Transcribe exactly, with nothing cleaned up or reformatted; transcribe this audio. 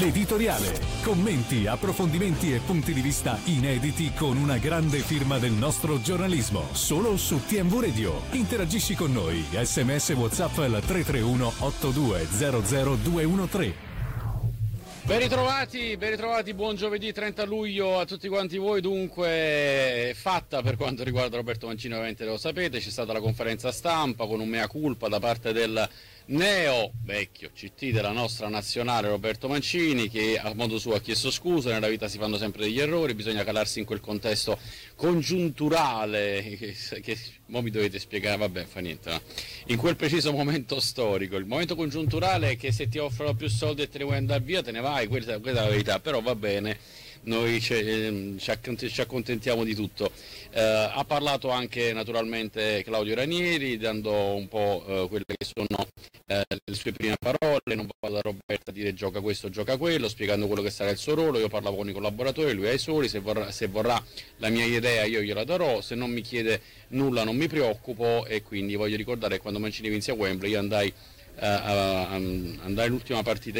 L'editoriale. Commenti, approfondimenti e punti di vista inediti con una grande firma del nostro giornalismo. Solo su T M V Radio. Interagisci con noi. Sms WhatsApp al tre tre uno otto due zero zero due uno tre. Ben ritrovati, ben ritrovati, buon giovedì trenta luglio a tutti quanti voi. Dunque, è fatta per quanto riguarda Roberto Mancini, ovviamente lo sapete, c'è stata la conferenza stampa con un mea culpa da parte del neo vecchio C T della nostra nazionale Roberto Mancini, che a modo suo ha chiesto scusa. Nella vita si fanno sempre degli errori, bisogna calarsi in quel contesto congiunturale che, che mo mi dovete spiegare, vabbè, fa niente, no? In quel preciso momento storico, il momento congiunturale è che se ti offrono più soldi e te ne vuoi andare via, te ne vai, questa, questa è la verità, però va bene, noi ci, ci accontentiamo di tutto. Eh, ha parlato anche naturalmente Claudio Ranieri, dando un po' eh, quelle che sono eh, le sue prime parole. Non vado da Roberta a dire gioca questo, gioca quello, spiegando quello che sarà il suo ruolo. Io parlavo con i collaboratori, lui ha i suoi, se vorrà, se vorrà la mia idea io gliela darò, se non mi chiede nulla non mi preoccupo. E quindi voglio ricordare che quando Mancini vinse a Wembley io andai, uh, uh, andai l'ultima partita